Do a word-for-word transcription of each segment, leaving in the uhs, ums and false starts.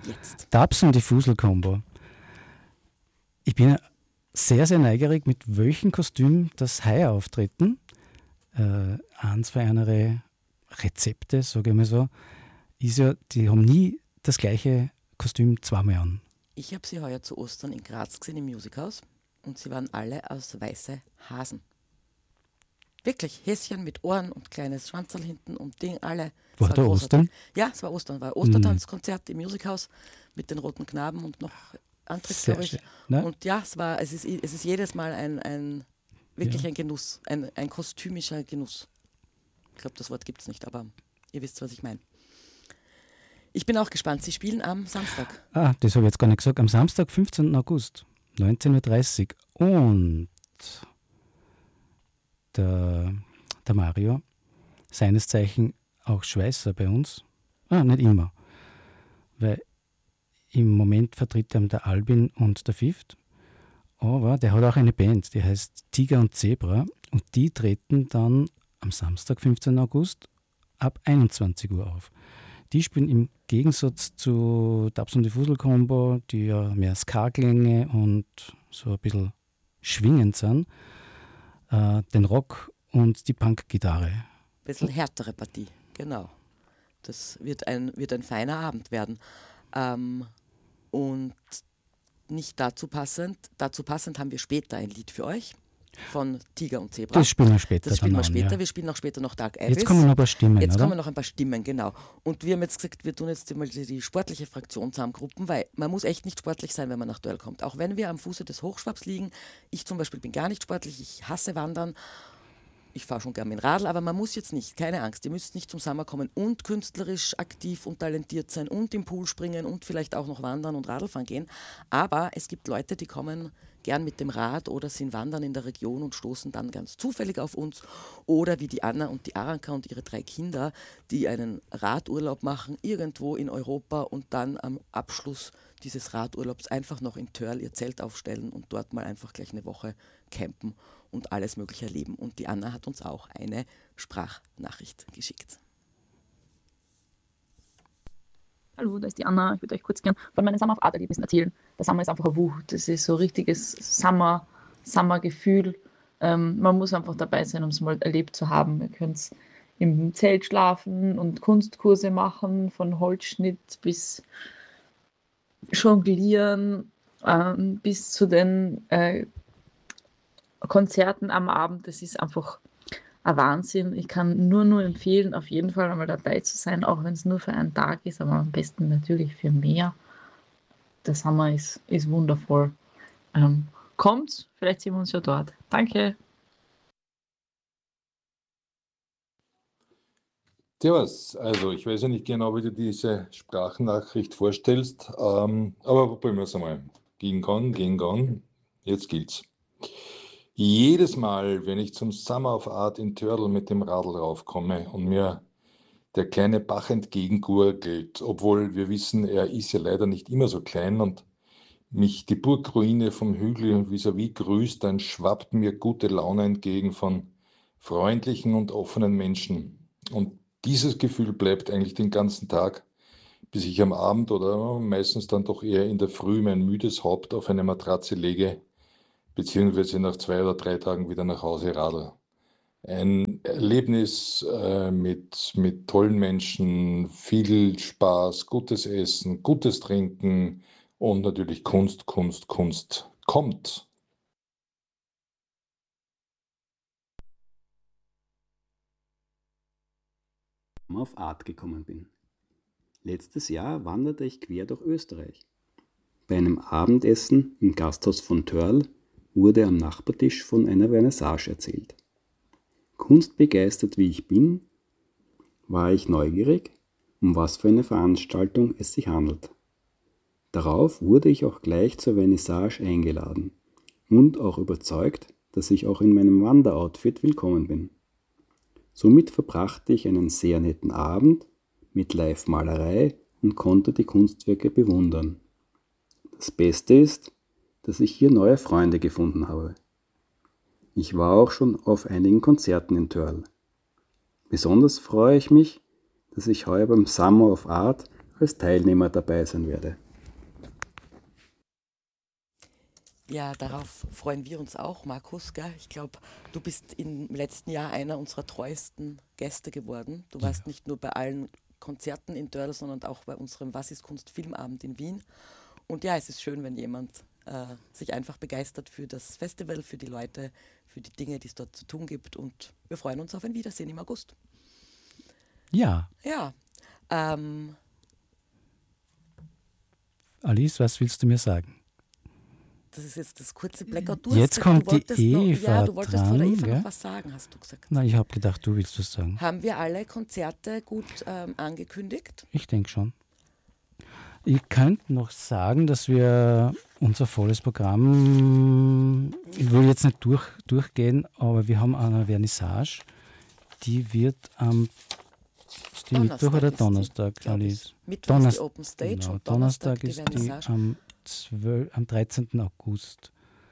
Jetzt. Dubs und die Fusel-Kombo. Ich bin sehr, sehr neugierig, mit welchem Kostüm das heuer auftreten. Äh, eins für eine Rezepte, sage ich mal so, ist ja, die haben nie das gleiche Kostüm zweimal an. Ich habe sie heuer zu Ostern in Graz gesehen im Musikhaus und sie waren alle aus weiße Hasen. Wirklich, Häschen mit Ohren und kleines Schwanzerl hinten und Ding, alle. War da Ostern? Ja, es war Ostern, war Ostertanzkonzert im Musikhaus mit den roten Knaben und noch Antritt, glaube ich. Schön, ne? Und ja, es war, es ist, es ist jedes Mal ein, ein wirklich Ja. ein Genuss, ein, ein kostümischer Genuss. Ich glaube, das Wort gibt es nicht, aber ihr wisst, was ich meine. Ich bin auch gespannt. Sie spielen am Samstag. Ah, das habe ich jetzt gar nicht gesagt. Am Samstag, fünfzehnten August, neunzehn Uhr dreißig. Und der, der Mario, seines Zeichen auch Schweißer bei uns. Ah, nicht immer. Weil im Moment vertritt er der Albin und der Fifth. Aber der hat auch eine Band, die heißt Tiger und Zebra. Und die treten dann am Samstag, fünfzehnten August, ab einundzwanzig Uhr auf. Die spielen im Gegensatz zu Dubs und die Fusel-Kombo, die ja mehr Ska-Klänge und so ein bisschen schwingend sind, äh, den Rock und die Punk-Gitarre. Ein bisschen härtere Partie, genau. Das wird ein, wird ein feiner Abend werden. Ähm, und nicht dazu passend, dazu passend haben wir später ein Lied für euch von Tiger und Zebra. Das spielen wir später. Das spielen wir dann später. An, ja. Wir spielen auch später noch Dark Abyss. Jetzt kommen noch ein paar Stimmen, Jetzt oder? kommen noch ein paar Stimmen, genau. Und wir haben jetzt gesagt, wir tun jetzt mal die, die sportliche Fraktion zusammengruppen, weil man muss echt nicht sportlich sein, wenn man nach Dörl kommt. Auch wenn wir am Fuße des Hochschwabs liegen. Ich zum Beispiel bin gar nicht sportlich, ich hasse Wandern. Ich fahre schon gern mit dem Radl, aber man muss jetzt nicht, keine Angst, ihr müsst nicht zum Sommer kommen und künstlerisch aktiv und talentiert sein und im Pool springen und vielleicht auch noch wandern und Radlfahren gehen. Aber es gibt Leute, die kommen gern mit dem Rad oder sind wandern in der Region und stoßen dann ganz zufällig auf uns. Oder wie die Anna und die Aranka und ihre drei Kinder, die einen Radurlaub machen irgendwo in Europa und dann am Abschluss dieses Radurlaubs einfach noch in Törl ihr Zelt aufstellen und dort mal einfach gleich eine Woche campen und alles Mögliche erleben. Und die Anna hat uns auch eine Sprachnachricht geschickt. Hallo, da ist die Anna. Ich würde euch kurz gern von meinen Summer of Art Erlebnissen erzählen. Der Summer ist einfach eine Wucht. Das ist so ein richtiges Summer, Summer-Gefühl. Ähm, man muss einfach dabei sein, um es mal erlebt zu haben. Ihr könnt im Zelt schlafen und Kunstkurse machen, von Holzschnitt bis Jonglieren, ähm, bis zu den äh, Konzerten am Abend. Das ist einfach ein Wahnsinn. Ich kann nur, nur empfehlen, auf jeden Fall einmal dabei zu sein, auch wenn es nur für einen Tag ist, aber am besten natürlich für mehr. Der Sommer ist, ist wundervoll. Ähm, kommt, vielleicht sehen wir uns ja dort. Danke. Servus, also ich weiß ja nicht genau, wie du diese Sprachnachricht vorstellst, ähm, aber probieren wir es einmal. Ging on, ging on, jetzt gilt's. Jedes Mal, wenn ich zum Summer of Art in Törl mit dem Radl raufkomme und mir der kleine Bach entgegengurgelt, obwohl wir wissen, er ist ja leider nicht immer so klein und mich die Burgruine vom Hügel vis-à-vis grüßt, dann schwappt mir gute Laune entgegen von freundlichen und offenen Menschen. Und dieses Gefühl bleibt eigentlich den ganzen Tag, bis ich am Abend oder meistens dann doch eher in der Früh mein müdes Haupt auf eine Matratze lege, beziehungsweise nach zwei oder drei Tagen wieder nach Hause radel. Ein Erlebnis äh, mit, mit tollen Menschen, viel Spaß, gutes Essen, gutes Trinken und natürlich Kunst, Kunst, Kunst kommt. Auf Art gekommen bin. Letztes Jahr wanderte ich quer durch Österreich. Bei einem Abendessen im Gasthaus von Törl wurde am Nachbartisch von einer Vernissage erzählt. Kunstbegeistert wie ich bin, war ich neugierig, um was für eine Veranstaltung es sich handelt. Darauf wurde ich auch gleich zur Vernissage eingeladen und auch überzeugt, dass ich auch in meinem Wanderoutfit willkommen bin. Somit verbrachte ich einen sehr netten Abend mit Live-Malerei und konnte die Kunstwerke bewundern. Das Beste ist, dass ich hier neue Freunde gefunden habe. Ich war auch schon auf einigen Konzerten in Törl. Besonders freue ich mich, dass ich heuer beim Summer of Art als Teilnehmer dabei sein werde. Ja, darauf freuen wir uns auch, Markus. Gell? Ich glaube, du bist im letzten Jahr einer unserer treuesten Gäste geworden. Du warst ja. nicht nur bei allen Konzerten in Dörl, sondern auch bei unserem Was ist Kunst Filmabend in Wien. Und ja, es ist schön, wenn jemand äh, sich einfach begeistert für das Festival, für die Leute, für die Dinge, die es dort zu tun gibt. Und wir freuen uns auf ein Wiedersehen im August. Ja. Ja. Ähm, Alice, was willst du mir sagen? Das ist jetzt das kurze Blackout. Du jetzt hast, kommt du die Eva noch, Ja, du wolltest dran, vor der Eva gell? noch was sagen, hast du gesagt. Na, ich habe gedacht, du willst was sagen. Haben wir alle Konzerte gut ähm, angekündigt? Ich denke schon. Ich könnte noch sagen, dass wir unser volles Programm, ich will jetzt nicht durch, durchgehen, aber wir haben eine Vernissage, die wird am ist die Donnerstag Mittwoch oder ist die, Donnerstag, glaub ich. Alice? Mittwoch ist die Open Stage Genau, und Donnerstag, Donnerstag die ist die Vernissage. am, zwölf, am dreizehnten August.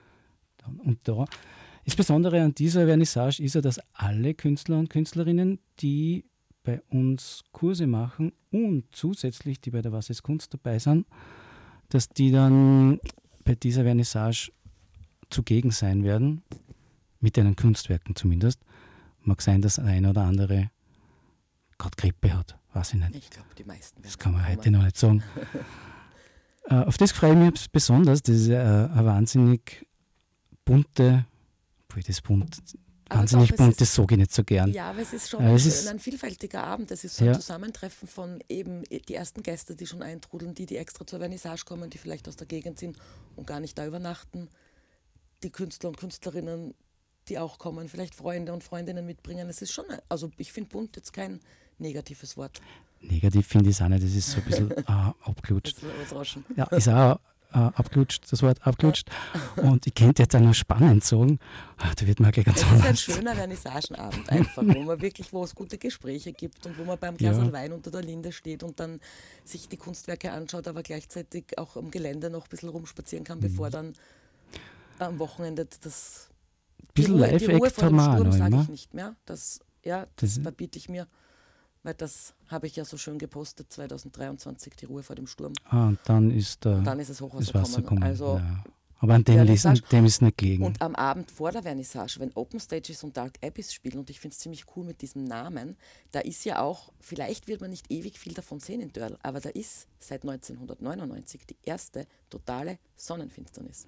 Und da, das Besondere an dieser Vernissage ist ja, dass alle Künstler und Künstlerinnen, die bei uns Kurse machen und zusätzlich die bei der Was ist Kunst dabei sind, dass die dann bei dieser Vernissage zugegen sein werden, mit ihren Kunstwerken zumindest. Mag sein, dass ein oder andere gerade Grippe hat, weiß ich nicht. Ich glaube, die meisten werden Das kann man kommen. heute noch nicht sagen. äh, auf das freue ich mich besonders. Das ist äh, eine wahnsinnig bunte, obwohl das bunt, Aber wahnsinnig doch, es bunt, ist- das sage ich nicht so gern. Ja, aber es ist schon Äh, ein, es schön, ist- ein vielfältiger Abend. Es ist so ein Ja. Zusammentreffen von eben die ersten Gäste, die schon eintrudeln, die, die extra zur Vernissage kommen, die vielleicht aus der Gegend sind und gar nicht da übernachten. Die Künstler und Künstlerinnen, die auch kommen, vielleicht Freunde und Freundinnen mitbringen. Es ist schon, ein- also ich finde bunt jetzt kein negatives Wort. Negativ finde ich es auch nicht, das ist so ein bisschen äh, abgelutscht. Das ist ausrauschen. Ja, ist auch äh, abgelutscht, das Wort abgelutscht. Und ich könnte jetzt auch noch spannend sagen, ah, da wird mir gleich ganz Es ist ein anders. schöner Vernissagenabend einfach, wo man wirklich, wo es gute Gespräche gibt und wo man beim Glas Ja. Wein unter der Linde steht und dann sich die Kunstwerke anschaut, aber gleichzeitig auch am Gelände noch ein bisschen rumspazieren kann, bevor Mhm. dann am Wochenende das Bisschen die Ruhe, die Ruhe Live-Act vor dem haben wir auch Sturm noch sage immer. ich nicht mehr. Das, ja, das Das- verbiete ich mir, weil das habe ich ja so schön gepostet, zwanzig dreiundzwanzig, die Ruhe vor dem Sturm. Ah, und dann ist der, Und dann ist es das Hochwasser Wasser gekommen. gekommen. Also, ja. Aber an dem, Vernissage. lesen, dem ist nicht gelegen. Und am Abend vor der Vernissage, wenn Open Stages und Dark Abyss spielen, und ich finde es ziemlich cool mit diesem Namen, da ist ja auch, vielleicht wird man nicht ewig viel davon sehen in Dörl, aber da ist seit neunzehnhundertneunundneunzig die erste totale Sonnenfinsternis.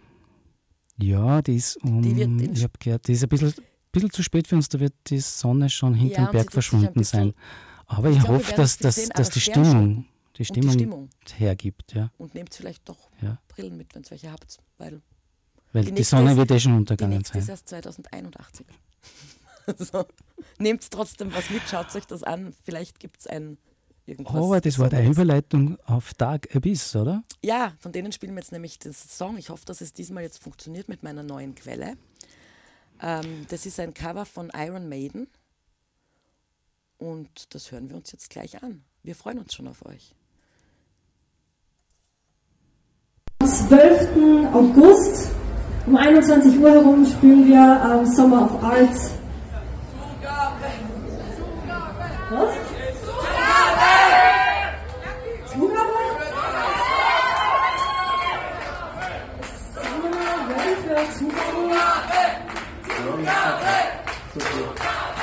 Ja, die ist um, Die wird in- ich habe gehört, die ist ein bisschen, bisschen zu spät für uns, da wird die Sonne schon hinter Ja, dem und Berg sie tut sich ein verschwunden bisschen- sein. Aber Ich ich glaube, wir hoffe, werden dass, viel dass, sehen, dass aber die Sternschnuppen Stimmung, die Und die Stimmung Stimmung. hergibt, ja. Und nehmt vielleicht doch Ja. Brillen mit, wenn ihr welche habt, weil Weil Die die, nächste Sonne ist- wird eh schon die untergegangen nächste ist sein. erst zweitausendeinundachtzig. Also, nehmt trotzdem was mit, schaut euch das an, vielleicht gibt es ein irgendwas. Aber das war eine Besonderes. Überleitung auf Dark Abyss, oder? Ja, von denen spielen wir jetzt nämlich das Song. Ich hoffe, dass es diesmal jetzt funktioniert mit meiner neuen Quelle. Ähm, das ist ein Cover von Iron Maiden. Und das hören wir uns jetzt gleich an. Wir freuen uns schon auf euch. Am zwölften August um einundzwanzig Uhr herum spielen wir ähm, Summer of Arts. Was?